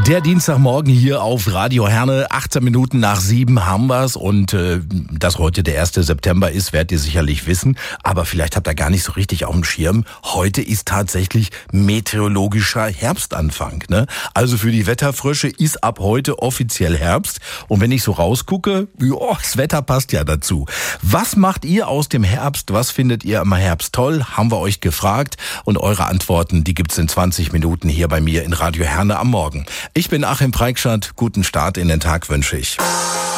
Der Dienstagmorgen hier auf Radio Herne, 18 Minuten nach 7 haben wir's und dass heute der 1. September ist, werdet ihr sicherlich wissen, aber vielleicht habt ihr gar nicht so richtig auf dem Schirm. Heute ist tatsächlich meteorologischer Herbstanfang, ne? Also für die Wetterfrösche ist ab heute offiziell Herbst und wenn ich so rausgucke, das Wetter passt ja dazu. Was macht ihr aus dem Herbst? Was findet ihr am Herbst toll? Haben wir euch gefragt und eure Antworten, die gibt's in 20 Minuten hier bei mir in Radio Herne am Morgen. Ich bin Achim Preikschat. Guten Start in den Tag wünsche ich.